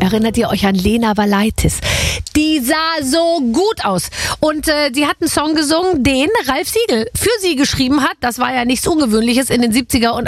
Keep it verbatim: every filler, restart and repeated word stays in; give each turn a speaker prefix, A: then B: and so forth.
A: Erinnert ihr euch an Lena Valaitis? Die sah so gut aus. Und äh, die hat einen Song gesungen, den Ralf Siegel für sie geschrieben hat. Das war ja nichts Ungewöhnliches in den siebziger und